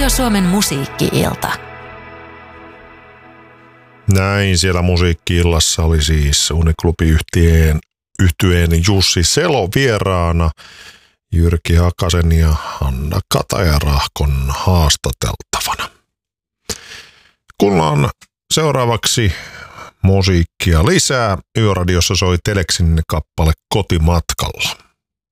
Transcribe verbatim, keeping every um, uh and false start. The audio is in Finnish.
Radio Suomen musiikki-ilta. Näin siellä musiikki-illassa oli siis Uniklubi-yhtyeen yhtyeen Jussi Selo vieraana, Jyrki Hakasen ja Hanna Katajarahkon haastateltavana. Kuullaan seuraavaksi musiikkia lisää. Yöradiossa soi Teleksin kappale Kotimatkalla.